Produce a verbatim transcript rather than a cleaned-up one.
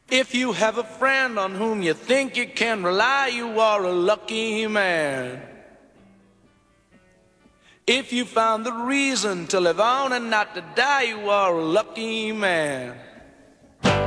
If you have a friend on whom you think you can rely, you are a lucky man. If you found the reason to live on and not to die, you are a lucky man.